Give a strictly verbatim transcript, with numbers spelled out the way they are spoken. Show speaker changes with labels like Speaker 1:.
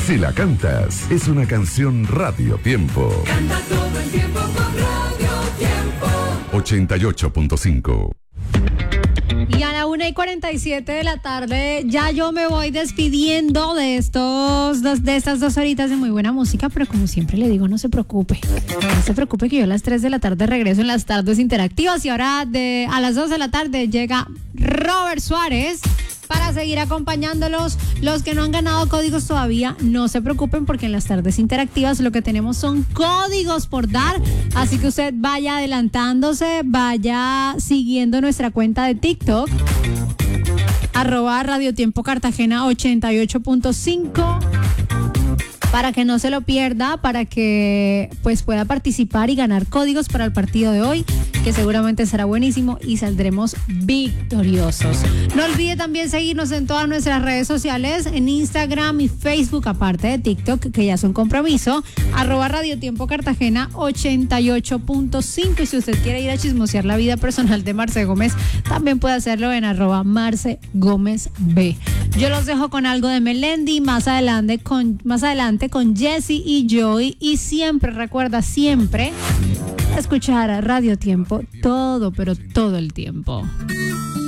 Speaker 1: Si la cantas, es una canción Radio Tiempo.
Speaker 2: Canta todo el tiempo con Radio Tiempo.
Speaker 1: ochenta y ocho punto cinco.
Speaker 3: Y a la una y cuarenta y siete de la tarde ya yo me voy despidiendo de estos dos, de estas dos horitas de muy buena música, pero como siempre le digo, no se preocupe, no se preocupe que yo a las tres de la tarde regreso en las tardes interactivas y ahora de, a las dos de la tarde llega Robert Suárez para seguir acompañándolos. Los que no han ganado códigos todavía, no se preocupen porque en las tardes interactivas lo que tenemos son códigos por dar, así que usted vaya adelantándose, vaya siguiendo nuestra cuenta de TikTok, arroba Radio Tiempo Cartagena ochenta y ocho punto cinco, para que no se lo pierda, para que pues pueda participar y ganar códigos para el partido de hoy, que seguramente será buenísimo y saldremos victoriosos. No olvide también seguirnos en todas nuestras redes sociales, en Instagram y Facebook, aparte de TikTok, que ya es un compromiso, arroba Radio Tiempo Cartagena ochenta y ocho punto cinco. Y si usted quiere ir a chismosear la vida personal de Marce Gómez, también puede hacerlo en arroba Marce Gómez B. Yo los dejo con algo de Melendi, más adelante con, más adelante con Jesse y Joy, y siempre, recuerda siempre, escuchar a Radio Tiempo todo, pero todo el tiempo.